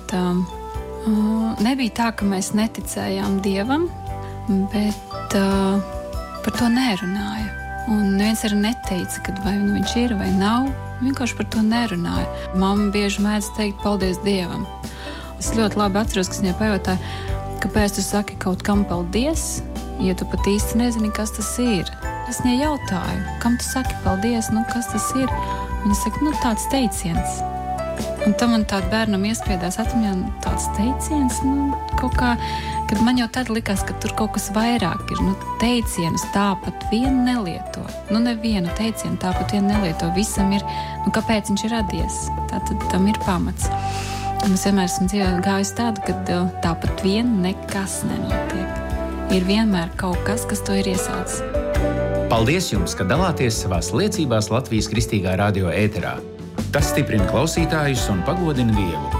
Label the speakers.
Speaker 1: bet nebija tā, ka mēs neticējām Dievam, bet par to nerunāja. Un neviens arī neteica, kad vai viņš ir vai nav. Vienkārši par to nerunāja. Mamma bieži mēdz teikt paldies Dievam. Es ļoti labi atceros, ka viņai pajautāja, kāpēc tu saki kaut kam paldies, ja tu pat īsti nezini, kas tas ir. Es viņai jautāju, kam tu saki paldies, kas tas ir? Viņa saka, tāds teiciens. Un tam man tāda bērnam iespiedās atmiņā tāds teiciens, kaut kā, kad man jau tad likās, ka tur kaut kas vairāk ir. Teicienus tāpat vien nelieto. Nevienu teicienu tāpat vien nelieto. Visam ir, kāpēc viņš ir radies. Tātad tam ir pamats. Un es vienmēr esmu dzīvē gājis tādu, ka tāpat vien nekas nenotiek. Ir vienmēr kaut kas, kas to ir iesācis.
Speaker 2: Paldies jums, ka dalāties savās liecībās Latvijas Kristīgā radio ēterā. Tas stiprina klausītājus un pagodina Dievu.